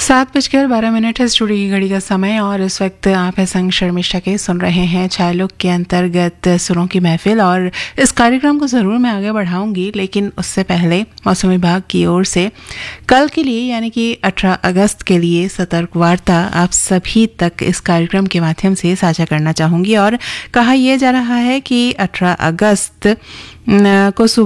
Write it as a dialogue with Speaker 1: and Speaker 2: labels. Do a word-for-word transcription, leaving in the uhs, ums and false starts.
Speaker 1: सात बजकर बारह मिनट है स्टूडियो की घड़ी का समय और इस वक्त आप हैं संग शर्मिष्ठा के सुन रहे हैं छायालोक के अंतर्गत सुरों की महफिल। और इस कार्यक्रम को ज़रूर मैं आगे बढ़ाऊंगी, लेकिन उससे पहले मौसम विभाग की ओर से कल के लिए यानी कि अठारह अगस्त के लिए सतर्क वार्ता आप सभी तक इस कार्यक्रम के माध्यम से साझा करना चाहूँगी। और कहा यह जा रहा है कि अठारह अगस्त को सुबह